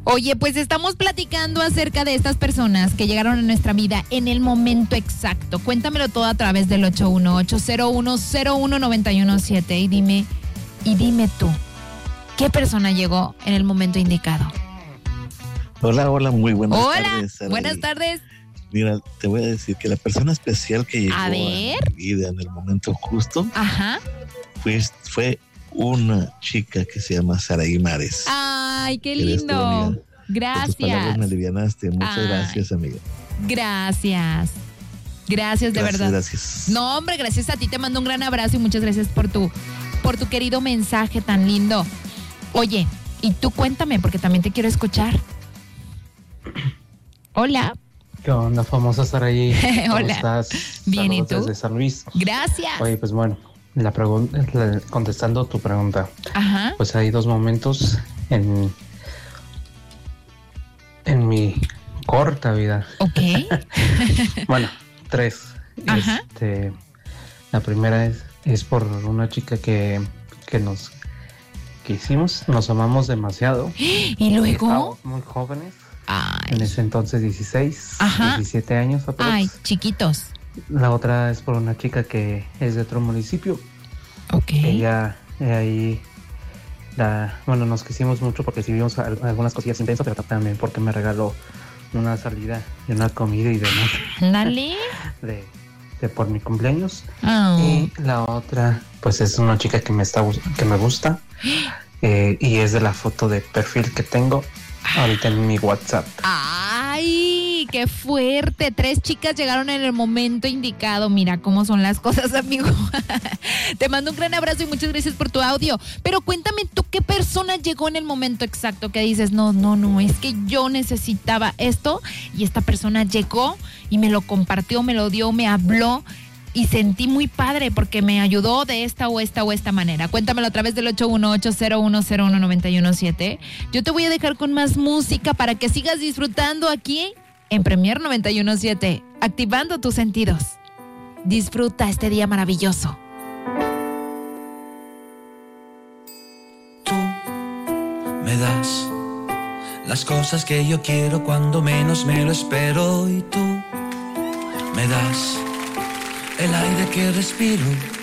Oye, pues estamos platicando acerca de estas personas que llegaron a nuestra vida en el momento exacto. Cuéntamelo todo a través del 818-0101-917 y dime tú, ¿qué persona llegó en el momento indicado? Hola, muy buenas tardes. Hola, buenas tardes. Mira, te voy a decir que la persona especial que llegó a mi vida en el momento justo, pues fue una chica que se llama Saraí Mares. Ay, qué lindo. Gracias. Con tus palabras me alivianaste. Muchas gracias, amiga. Gracias, de verdad. Gracias. No, hombre, gracias a ti. Te mando un gran abrazo y muchas gracias por tu querido mensaje tan lindo. Oye, y tú cuéntame, porque también te quiero escuchar. Hola. ¿Qué onda, famosa Saraí? ¿Cómo Hola. estás? Bien, Saludos ¿y tú? desde San Luis. Gracias. Oye, pues bueno, contestando tu pregunta. Ajá. Pues hay dos momentos en mi corta vida. Ok. Bueno, tres. Ajá. La primera es por una chica que hicimos, nos amamos demasiado. ¿Y luego? Estábamos muy jóvenes. Ay. En ese entonces 16, Ajá. 17 años aprox. Ay, chiquitos. La otra es por una chica que es de otro municipio. Ok. Ella ahí nos quisimos mucho porque sí vimos algunas cosillas intensas, pero también porque me regaló una salida y una comida y demás. Dale. de por mi cumpleaños. Oh. Y la otra, pues es una chica que me gusta. Y es de la foto de perfil que tengo ahorita en mi WhatsApp. ¡Ay! ¡Qué fuerte! 3 chicas llegaron en el momento indicado. Mira cómo son las cosas, amigo. Te mando un gran abrazo y muchas gracias por tu audio. Pero cuéntame tú, ¿qué persona llegó en el momento exacto que dices, no, es que yo necesitaba esto y esta persona llegó y me lo compartió, me lo dio, me habló? Y sentí muy padre porque me ayudó de esta manera. Cuéntamelo a través del 818-0101-917. Yo te voy a dejar con más música para que sigas disfrutando aquí en Premier 917, activando tus sentidos. Disfruta este día maravilloso. Tú me das las cosas que yo quiero cuando menos me lo espero, y tú me das el aire que respiro